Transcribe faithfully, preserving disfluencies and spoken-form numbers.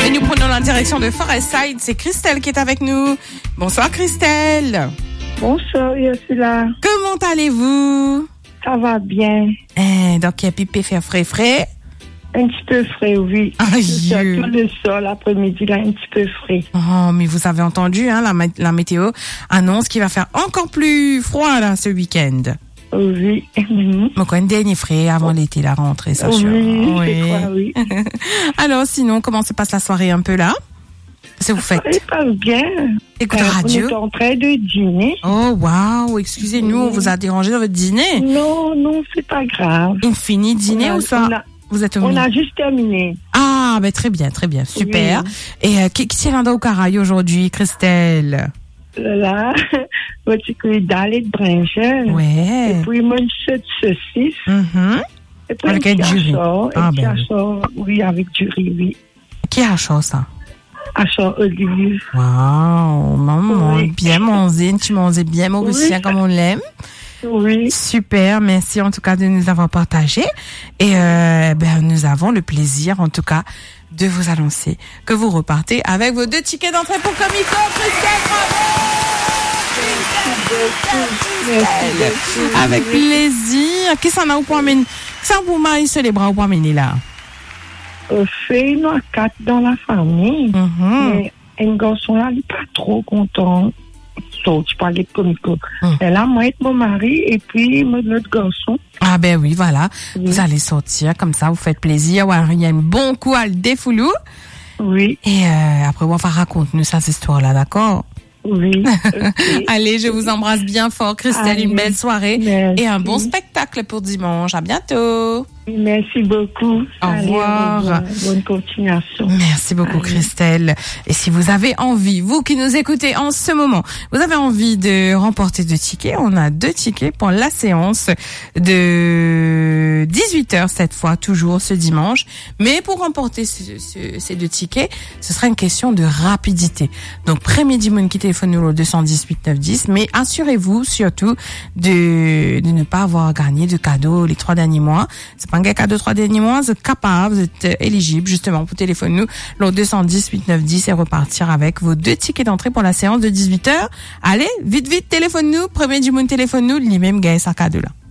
Et nous prenons la direction de Forestside. C'est Christelle qui est avec nous. Bonsoir Christelle. Bonsoir, je suis là. Comment allez-vous? Ça va bien. Eh, donc il y a pipé faire frais frais. Un petit peu frais, oui. Aïe. Surtout le sol, l'après-midi, là, un petit peu frais. Oh, mais vous avez entendu, hein, la, la météo annonce qu'il va faire encore plus froid, là, ce week-end. Oui. Donc, un dernier frais avant l'été, la rentrée, ça, oui, sûr. Oui, je crois, oui. Alors, sinon, comment se passe la soirée un peu là? Qu'est-ce que vous faites? Ça passe bien. Écoute euh, la radio. On est en train de dîner. Oh, waouh, excusez-nous, on vous a dérangé dans votre dîner? Non, non, c'est pas grave. Une fini dîner a, ou ça? Vous êtes au On milieu. a juste terminé. Ah, ben très bien, très bien, super. Oui. Et euh, qui qui est là au Caraï aujourd'hui, Christelle? Là, votre dalle de brinjelle. Ouais. Et puis, moi, une chute de saucisse. Mm-hmm. Et puis, avec un du riz. achor, Ah, un ben petit achor, oui, avec du riz, oui. Qui a chaud ça? Achor olive. Waouh, maman, Oui. bien mangé, tu manges bien mauricien Oui. comme on l'aime. Oui. Super, merci en tout cas de nous avoir partagé. Et euh, ben nous avons le plaisir en tout cas de vous annoncer que vous repartez avec vos deux tickets d'entrée pour Comico. Christelle, bravo! Christelle, avec plaisir. Qui s'en a au point mine? Ça vous marie sur les bras au point mine là. On fait une à quatre dans la famille. Mm-hmm. Mais un garçon là, il n'est pas trop content. So, tu parlais de comico. Mm. Et là, moi, et mon mari, et puis notre garçon. Ah ben oui, voilà. Oui. Vous allez sortir comme ça, vous faites plaisir. Ouais, il y a un bon coup à le défoulou. Oui, Et euh, après, on va raconter-nous ça, cette histoire-là, d'accord? oui. Okay. Allez, je vous embrasse bien fort, Christelle. Allez. Une belle soirée. Merci. Et un bon spectacle pour dimanche. À bientôt. Merci beaucoup. Au Allez, revoir. au revoir. Bonne continuation. Merci beaucoup, Allez. Christelle. Et si vous avez envie, vous qui nous écoutez en ce moment, vous avez envie de remporter deux tickets, on a deux tickets pour la séance de dix-huit heures cette fois, toujours ce dimanche. Mais pour remporter ce, ce, ces deux tickets, ce sera une question de rapidité. Donc, premier monde qui téléphone nous au deux cent dix-huit neuf dix, mais assurez-vous surtout de, de ne pas avoir gagné de cadeaux les trois derniers mois. C'est pas un cadeau trois derniers mois, vous êtes capable, vous êtes éligible justement pour téléphoner nous au deux cent dix-huit neuf dix et repartir avec vos deux tickets d'entrée pour la séance de dix-huit heures. Allez, vite, vite, téléphone-nous, premier du monde téléphone-nous, lui-même gagne sa cadeau là.